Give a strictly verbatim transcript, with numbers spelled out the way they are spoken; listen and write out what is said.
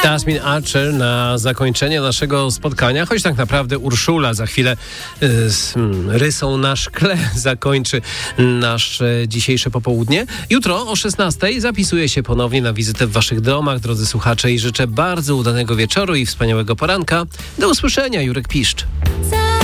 Jasmine Archer na zakończenie naszego spotkania, choć tak naprawdę Urszula za chwilę y, z hmm, rysą na szkle zakończy nasze dzisiejsze popołudnie. Jutro o szesnastej zapisuję się ponownie na wizytę w waszych domach, drodzy słuchacze, i życzę bardzo udanego wieczoru i wspaniałego poranka. Do usłyszenia, Jurek Piszcz.